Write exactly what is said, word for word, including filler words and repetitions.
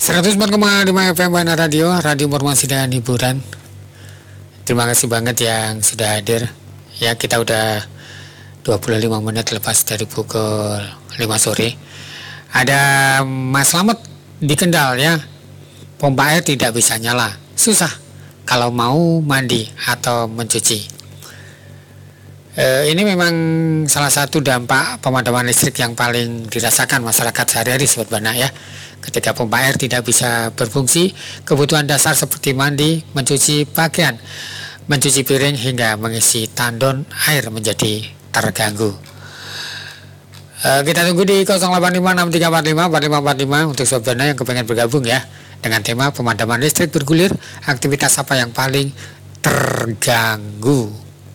seratus empat koma lima F M Wana Radio, Radio Informasi dan Hiburan. Terima kasih banget yang sudah hadir. Ya, kita udah dua puluh lima menit lepas dari pukul lima sore. Ada Mas Slamet di Kendal ya. Pompa air tidak bisa nyala. Susah kalau mau mandi atau mencuci. Uh, ini memang salah satu dampak pemadaman listrik yang paling dirasakan masyarakat sehari-hari Sobat Bana ya. Ketika pompa air tidak bisa berfungsi, kebutuhan dasar seperti mandi, mencuci pakaian, mencuci piring hingga mengisi tandon air menjadi terganggu. Uh, kita tunggu di nol delapan lima enam tiga empat lima empat lima empat lima untuk Sobat Bana yang kepengen bergabung ya. Dengan tema pemadaman listrik bergulir, aktivitas apa yang paling terganggu?